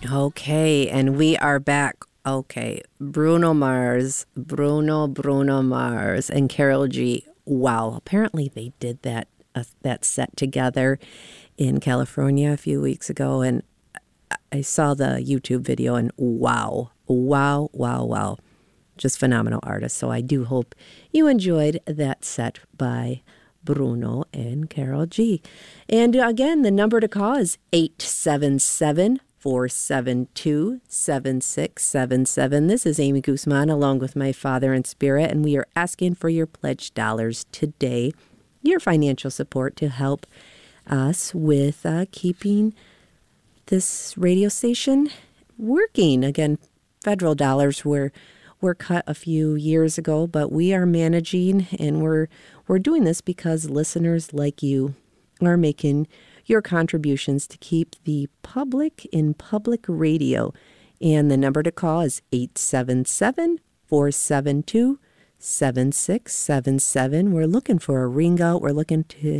Okay, and we are back. Okay, Bruno Mars, Bruno Mars, and Carol G. Wow, apparently they did that set together in California a few weeks ago, and I saw the YouTube video, and wow, just phenomenal artists. So I do hope you enjoyed that set by Bruno and Carol G. And again, the number to call is 877-472-7677. This is Amy Guzman along with my father in spirit, and we are asking for your pledged dollars today, your financial support to help us with keeping this radio station working. Again, federal dollars were cut a few years ago, but we are managing, and we're doing this because listeners like you are making your contributions to keep the public in public radio. And the number to call is 877-472-7677. We're looking for a ring out. We're looking to